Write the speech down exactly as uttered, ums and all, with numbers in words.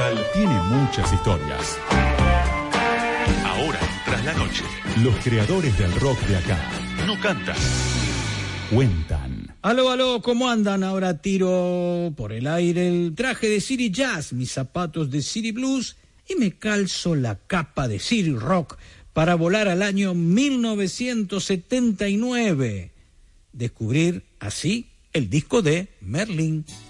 Nacional tiene muchas historias. Ahora, tras la noche, los creadores del rock de acá no cantan, cuentan. Aló, aló, ¿cómo andan? Ahora tiro por el aire el traje de City Jazz, mis zapatos de City Blues y me calzo la capa de City Rock para volar al año mil novecientos setenta y nueve. Descubrir así el disco de Merlin.